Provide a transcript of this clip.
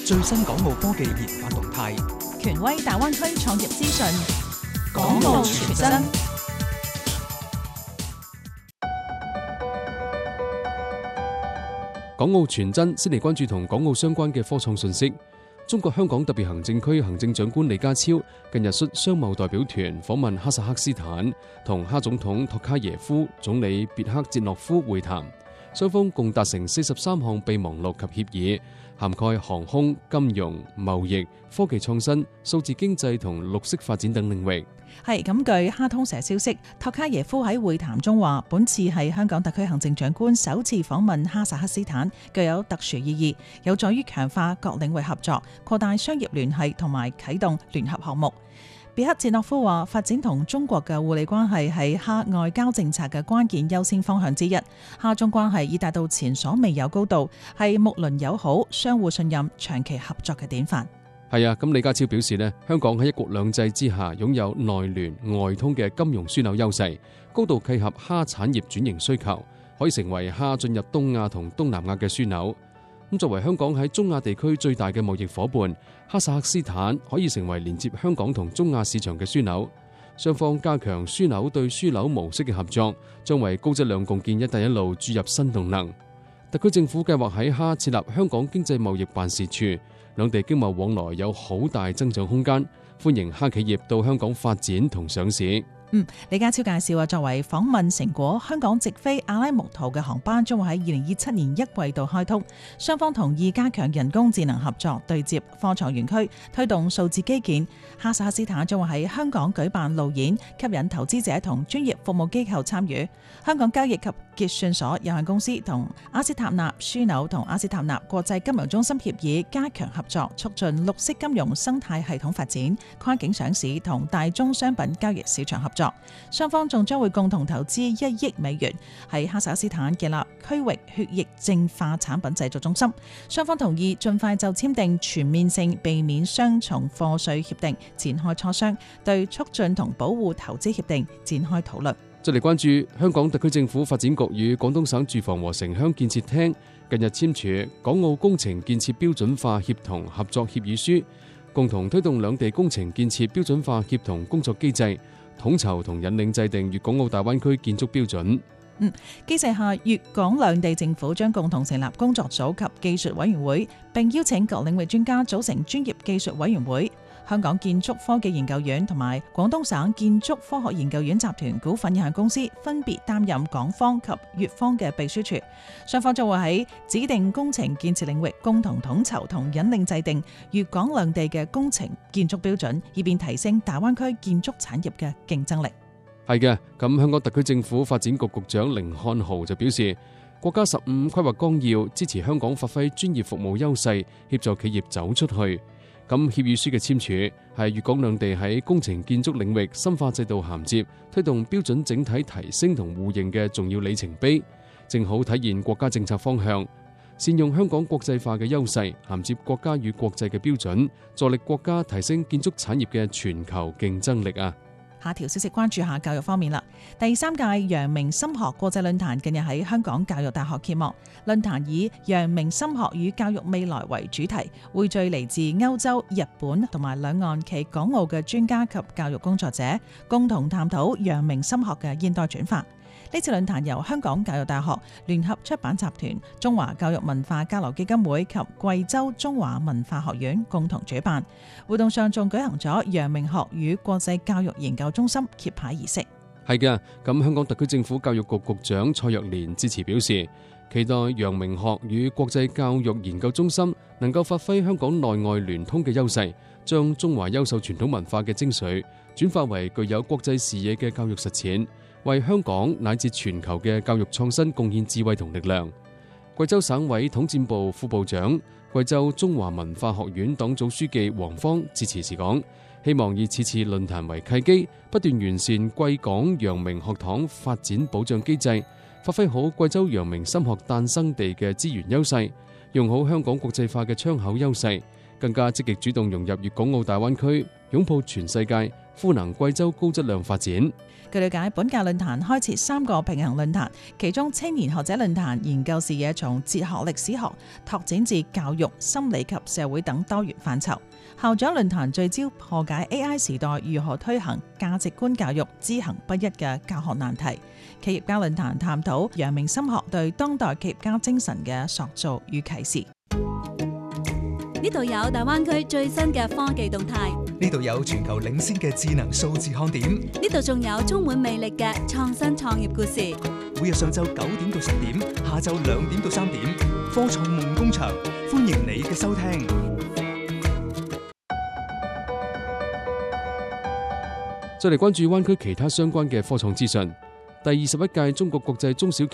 最新港澳科技研發動態， 權威大灣區創業資訊， 港澳傳真。 港澳傳真先嚟關注同港澳相關嘅科創信息。中國香港特別行政區行政長官李家超近日率商貿代表團訪問哈薩克斯坦，同哈總統托卡耶夫、總理別克捷諾夫會談，雙方共達成43項備忘錄及協議，涵蓋航空、金融、貿易、科技創新、數字經濟同綠色發展等領域。 係咁，據哈通社消息，托卡耶夫喺會談中話，本次係香港特區行政長官首次訪問哈薩克斯坦，具有特殊意義，有助於強化各領域合作、擴大商業聯繫同埋啟動聯合項目。別克捷諾夫話，發展同中國嘅互利關係係哈外交政策嘅關鍵優先方向之一。哈中關係已達到前所未有高度，係睦鄰友好、相互信任、長期合作嘅典範。 係啊，咁李家超表示呢，香港喺一國兩制之下擁有內聯外通嘅金融樞紐優勢，高度契合哈產業轉型需求，可以成為哈進入東亞同東南亞嘅樞紐。咁作為香港喺中亞地區最大嘅貿易夥伴，哈薩克斯坦可以成為連接香港同中亞市場嘅樞紐。雙方加強樞紐對樞紐模式嘅合作，將為高質量共建一帶一路注入新動能。特區政府計劃喺哈設立香港經濟貿易辦事處，兩地經貿往來有好大增長空間，歡迎哈企業到香港發展同上市。 李家超介紹作為訪問成果，香港直飛阿拉木圖嘅航班將會喺2027年1季度開通。雙方同意加強人工智能合作，對接科創園區，推動數字基建。哈薩克斯坦將會喺香港舉辦路演，吸引投資者同專業服務機構參與。香港交易及結算所有限公司同阿斯塔納樞紐同阿斯塔納國際金融中心協議，加強合作，促進綠色金融生態系統發展、跨境上市同大宗商品交易市場合作。雙方仲將會共同投資1億美元喺哈薩克斯坦建立區域血液淨化產品製造中心。雙方同意盡快就簽訂全面性避免雙重課稅協定展開磋商，對促進同保護投資協定展開討論。 再嚟關注香港特區政府發展局與廣東省住房和城鄉建設廳近日簽署港澳工程建設標準化協同合作協議書，共同推動兩地工程建設標準化協同工作機制，統籌同引領制定粵港澳大灣區建築標準。 機制下，粵港兩地政府將共同成立工作組及技術委員會，並邀請各領域專家組成專業技術委員會。香港建築科技研究院同埋廣東省建築科學研究院集團股份有限公司分別擔任港方及粵方嘅秘書處，雙方將會喺指定工程建設領域共同統籌同引領制定粵港兩地嘅工程建築標準，以便提升大灣區建築產業嘅競爭力。 係嘅，咁香港特區政府發展局局長甯漢豪就表示，國家15規劃綱要支持香港發揮專業服務優勢，協助企業走出去。咁協議書嘅簽署係粵港兩地喺工程建築領域深化制度銜接，推動標準整體提升同互認嘅重要里程碑，正好體現國家政策方向，善用香港國際化嘅優勢，銜接國家與國際嘅標準，助力國家提升建築產業嘅全球競爭力啊！ 下條消息關注下教育方面啦。第3屆陽明心學國際論壇近日喺香港教育大學揭幕。論壇以陽明心學與教育未來為主題，匯聚嚟自歐洲、日本同埋兩岸暨港澳嘅專家及教育工作者，共同探討陽明心學嘅現代轉化。呢次論壇由香港教育大學、聯合出版集團、中華教育文化交流基金會及貴州中華文化學院共同主辦。活動上仲舉行咗陽明學與國際教育研究中心揭牌儀式。 係嘅，咁香港特區政府教育局局長蔡若蓮致辭表示，期待陽明學與國際教育研究中心能夠發揮香港內外聯通嘅優勢，將中華優秀傳統文化嘅精髓轉化為具有國際視野嘅教育實踐，為香港乃至全球嘅教育創新貢獻智慧同力量。貴州省委統戰部副部長、貴州中華文化學院黨組書記黃芳致辭時講，希望以此次論壇為契機，不斷完善貴港陽明學堂發展保障機制，發揮好貴州陽明心學誕生地嘅資源優勢，用好香港國際化嘅窗口優勢， 更加積極主動融入粵港澳大灣區，擁抱全世界，賦能貴州高質量發展。 據了解，本屆論壇開設3個平衡論壇，其中青年學者論壇研究視野從哲學、歷史學拓展至教育、心理及社會等多元範疇。校長論壇聚焦破解 AI 時代如何推行價值觀教育知行不一嘅教學難題。企業家論壇探討陽明心學對當代企業家精神嘅塑造與啟示。 呢度有大灣區最新嘅科技動態， 呢度有全球領先嘅智能數字看點， 呢度仲有充滿魅力嘅創新創業故事。 每日上晝9點到10點，下晝2點到3點，科創夢工場，歡迎你嘅收聽。 再嚟關注灣區其他相關嘅科創資訊。第21屆中國國際中小企